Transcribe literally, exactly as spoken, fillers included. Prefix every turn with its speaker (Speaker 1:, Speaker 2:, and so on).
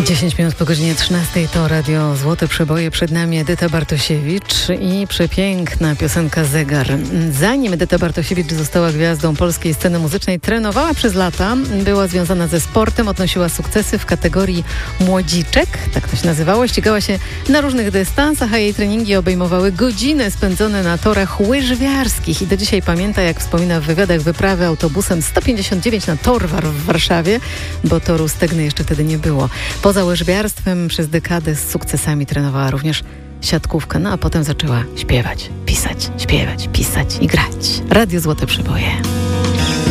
Speaker 1: dziesięć minut po godzinie trzynastej to Radio Złote Przeboje. Przed nami Edyta Bartosiewicz i przepiękna piosenka Zegar. Zanim Edyta Bartosiewicz została gwiazdą polskiej sceny muzycznej, trenowała przez lata, była związana ze sportem, odnosiła sukcesy w kategorii młodziczek, tak to się nazywało, ścigała się na różnych dystansach, a jej treningi obejmowały godziny spędzone na torach łyżwiarskich. I do dzisiaj pamięta, jak wspomina w wywiadach, wyprawy autobusem sto pięćdziesiąt dziewięć na Torwar w Warszawie, bo toru Stegny jeszcze wtedy nie było. Poza łyżwiarstwem przez dekadę z sukcesami trenowała również siatkówkę, no a potem zaczęła śpiewać, pisać, śpiewać, pisać i grać. Radio Złote Przeboje.